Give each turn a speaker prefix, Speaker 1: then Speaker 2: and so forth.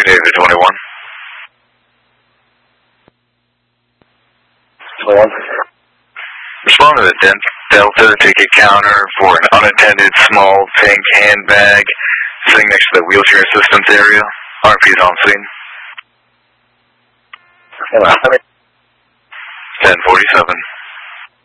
Speaker 1: David 21.
Speaker 2: 21.
Speaker 1: Respond to the Delta ticket counter for an unattended small pink handbag sitting next to the wheelchair assistance area. RP's on scene. 1047.